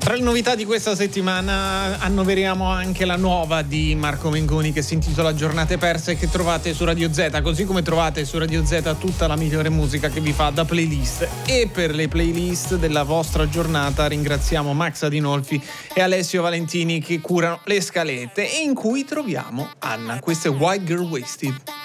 Tra le novità di questa settimana annoveriamo anche la nuova di Marco Mengoni che si intitola Giornate perse, che trovate su Radio Z, così come trovate su Radio Z tutta la migliore musica che vi fa da playlist. E per le playlist della vostra giornata ringraziamo Max Adinolfi e Alessio Valentini che curano le scalette, e in cui troviamo Anna. Questo è White Girl Wasted.